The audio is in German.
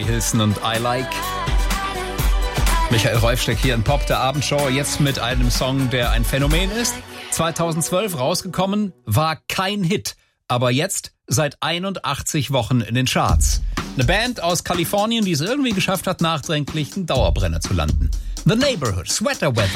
Hilson und I Like. Michael Reufsteck hier in Pop, der Abendshow, jetzt mit einem Song, der ein Phänomen ist. 2012 rausgekommen, war kein Hit, aber jetzt seit 81 Wochen in den Charts. Eine Band aus Kalifornien, die es irgendwie geschafft hat, nachdenklich einen Dauerbrenner zu landen. The Neighborhood, Sweater Weather.